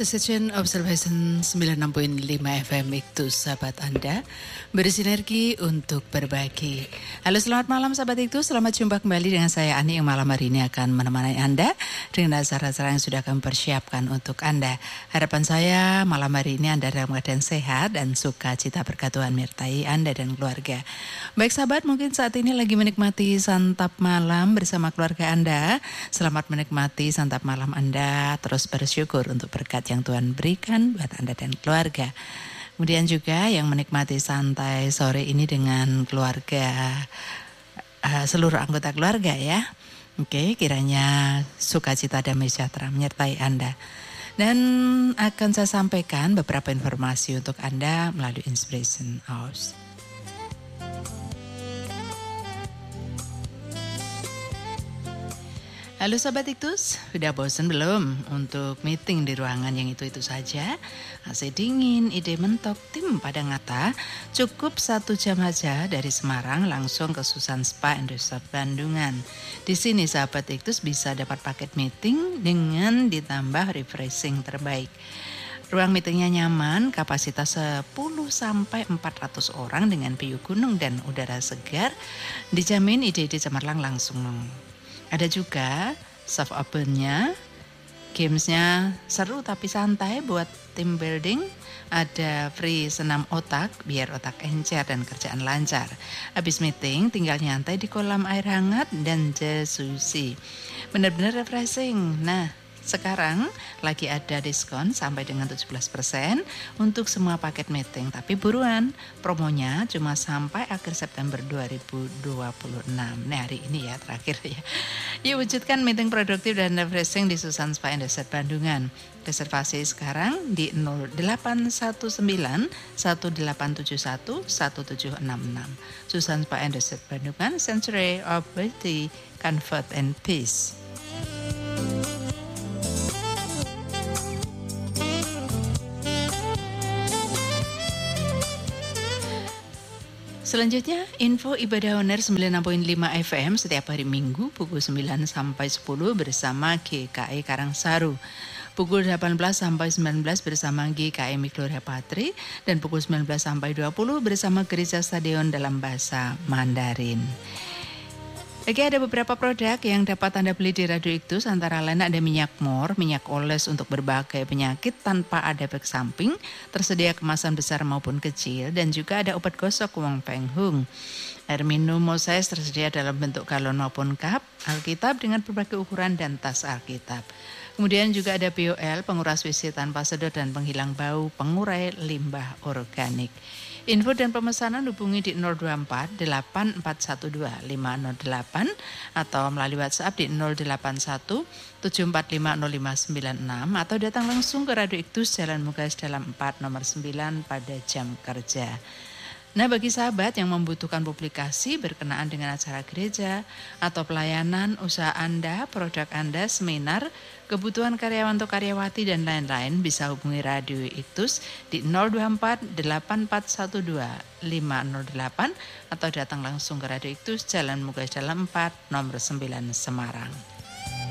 The Station Observation 96.5 FM itu sahabat Anda bersinergi untuk berbagi. Halo, selamat malam sahabat itu. Selamat jumpa kembali dengan saya Ani yang malam hari ini akan menemani Anda dengan acara-acara yang sudah kami persiapkan untuk Anda. Harapan saya malam hari ini Anda dalam keadaan sehat dan sukacita berkat Tuhan menyertai Anda dan keluarga. Baik sahabat, mungkin saat ini lagi menikmati santap malam bersama keluarga Anda. Selamat menikmati santap malam Anda. Terus bersyukur untuk berkat yang Tuhan berikan buat Anda dan keluarga. Kemudian juga yang menikmati santai sore ini dengan keluarga, seluruh anggota keluarga ya. Oke, kiranya sukacita damai sejahtera menyertai Anda. Dan akan saya sampaikan beberapa informasi untuk Anda melalui Inspiration House. Halo Sobat Iktus, sudah bosan belum untuk meeting di ruangan yang itu-itu saja? AC dingin, ide mentok, tim pada ngata, cukup 1 jam aja dari Semarang langsung ke Susan Spa and Resort Bandungan. Di sini Sahabat Iktus bisa dapat paket meeting dengan ditambah refreshing terbaik. Ruang meetingnya nyaman, kapasitas 10-400 orang dengan view gunung dan udara segar, dijamin ide-ide cemerlang langsung. Ada juga soft opennya, gamesnya seru tapi santai buat team building. Ada free senam otak biar otak encer dan kerjaan lancar. Habis meeting tinggal nyantai di kolam air hangat dan jacuzzi. Benar-benar refreshing. Nah, sekarang lagi ada diskon sampai dengan 17% untuk semua paket meeting. Tapi buruan, promonya cuma sampai akhir September 2026. Nah, hari ini ya terakhir ya. Yuk wujudkan meeting produktif dan refreshing di Susan Spa and Resort Bandungan. Reservasi sekarang di 0819 1871 1766. Susan Spa and Resort Bandungan, Century of Beauty, Comfort and Peace. Selanjutnya, info ibadah honor 96.5 FM setiap hari Minggu pukul 9 sampai 10 bersama GKI Karangsaru. Pukul 18 sampai 19 bersama GKI Mikloria Patri dan pukul 19 sampai 20 bersama Gereja Stadion dalam bahasa Mandarin. Oke, ada beberapa produk yang dapat Anda beli di Radio Iktus, antara lain ada minyak mor, minyak oles untuk berbagai penyakit tanpa ada efek samping, tersedia kemasan besar maupun kecil, dan juga ada obat gosok Wong Feng Hung. Air minum Moses tersedia dalam bentuk galon maupun cup, Alkitab dengan berbagai ukuran dan tas Alkitab. Kemudian juga ada BOL, penguras WC tanpa sedot dan penghilang bau, pengurai limbah organik. Info dan pemesanan hubungi di 024 8412 508 atau melalui WhatsApp di 081 745 0596 atau datang langsung ke Radio Iktus Jalan Mugas Dalam 4 nomor 9 pada jam kerja. Nah, bagi sahabat yang membutuhkan publikasi berkenaan dengan acara gereja atau pelayanan, usaha Anda, produk Anda, seminar, kebutuhan karyawan atau karyawati dan lain-lain, bisa hubungi Radio Iktus di 024 8412 508 atau datang langsung ke Radio Iktus Jalan Mugas Dalam 4 nomor 9 Semarang.